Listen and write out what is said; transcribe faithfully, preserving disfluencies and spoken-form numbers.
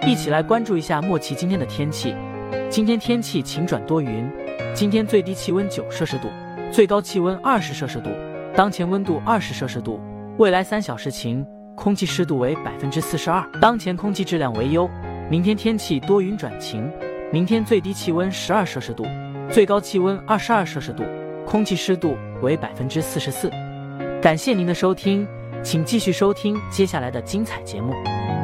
一起来关注一下莫奇今天的天气。今天天气晴转多云，今天最低气温九摄氏度，最高气温二十摄氏度，当前温度二十摄氏度。未来三小时晴，空气湿度为百分之四十二，当前空气质量为优。明天天气多云转晴，明天最低气温十二摄氏度，最高气温二十二摄氏度，空气湿度为百分之四十四。感谢您的收听，请继续收听接下来的精彩节目。